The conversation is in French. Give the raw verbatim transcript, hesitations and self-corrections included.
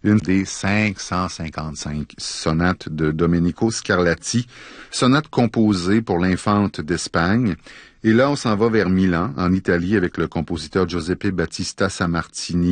une des cinq cent cinquante-cinq sonates de Domenico Scarlatti, sonates composées pour l'infante d'Espagne. Et là, on s'en va vers Milan, en Italie, avec le compositeur Giuseppe Battista Sammartini,